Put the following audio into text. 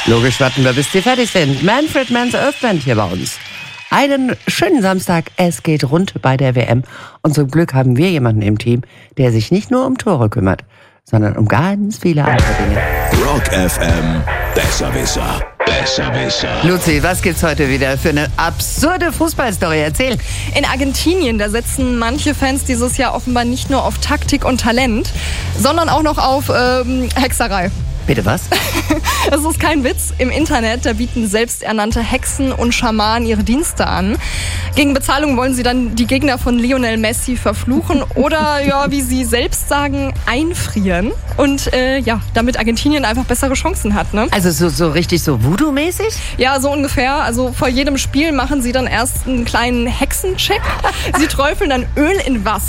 Logisch warten wir, bis die fertig sind. Manfred Mann's Earth Band hier bei uns. Einen schönen Samstag, es geht rund bei der WM. Und zum Glück haben wir jemanden im Team, der sich nicht nur um Tore kümmert, sondern um ganz viele andere Dinge. Rock FM, Besserwisser. Besserwisser. Luzi, was gibt's heute wieder für eine absurde Fußballstory? Erzähl. In Argentinien, da setzen manche Fans dieses Jahr offenbar nicht nur auf Taktik und Talent, sondern auch noch auf Hexerei. Bitte was? Das ist kein Witz. Im Internet, da bieten selbsternannte Hexen und Schamanen ihre Dienste an. Gegen Bezahlung wollen sie dann die Gegner von Lionel Messi verfluchen oder, ja, wie sie selbst sagen, einfrieren. Und damit Argentinien einfach bessere Chancen hat, ne? Also so richtig so Voodoo-mäßig? Ja, so ungefähr. Also vor jedem Spiel machen sie dann erst einen kleinen Hexencheck. Sie träufeln dann Öl in Wasser.